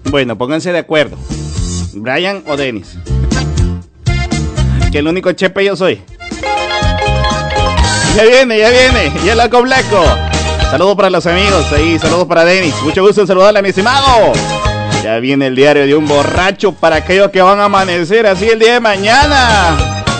Bueno, pónganse de acuerdo. Brian o Dennis. Que el único chepe yo soy. Ya viene, ya loco blanco. Saludos para los amigos ahí, saludos para Dennis. Mucho gusto en saludarle a mi estimado. Ya viene el diario de un borracho para aquellos que van a amanecer así el día de mañana.